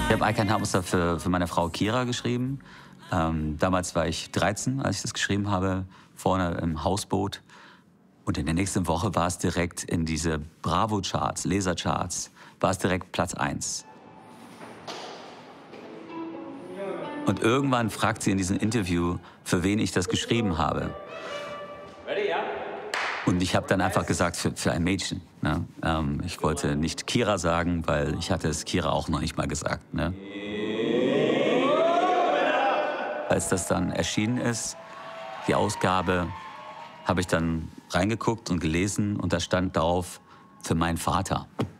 Ich habe I Can't Hamster für meine Frau Kira geschrieben. Damals war ich 13, als ich das geschrieben habe, vorne im Hausboot. Und in der nächsten Woche war es direkt in diese Bravo-Charts, Lesercharts, war es direkt Platz 1. Und irgendwann fragt sie in diesem Interview, für wen ich das geschrieben habe. Und ich habe dann einfach gesagt, für ein Mädchen. Ne? Ich wollte nicht Kira sagen, weil ich hatte es Kira auch noch nicht mal gesagt. Ne? Als das dann erschienen ist, die Ausgabe, habe ich dann reingeguckt und gelesen und da stand drauf, für meinen Vater.